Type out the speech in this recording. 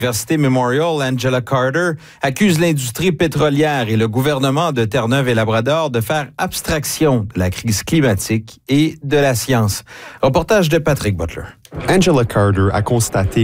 Université Memorial, Angela Carter, accuse l'industrie pétrolière et le gouvernement de Terre-Neuve et Labrador de faire abstraction de la crise climatique et de la science. Reportage de Patrick Butler. Angela Carter a constaté